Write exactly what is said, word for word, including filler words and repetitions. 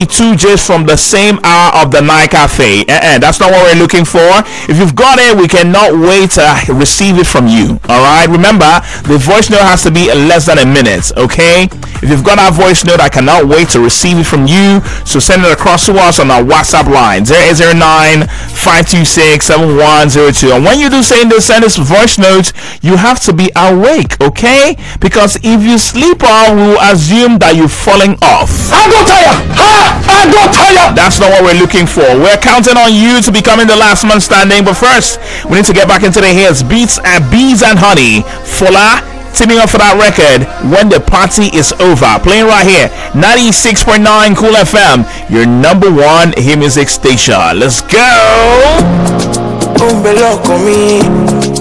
two just from the same hour of the night cafe. Uh-uh, that's not what we're looking for. If you've got it, we cannot wait to receive it from you. All right. Remember, the voice note has to be less than a minute. Okay. If you've got our voice note, I cannot wait to receive it from you. So send it across to us on our WhatsApp line zero eight zero nine, five two six, seven one zero two. And when you do send this, send this voice note, you have to be awake. Okay. Because if you sleep on, we will assume that you're falling off. I don't tire. Ha! I don't tire. That's not what we're looking for. We're counting on you to becoming the last man standing. But first, we need to get back into the hits. Beats and Bees and Honey. Fola teaming up for that record, When the Party Is Over. Playing right here, ninety-six point nine Cool F M, your number one hit music station. Let's go. Un velo con mi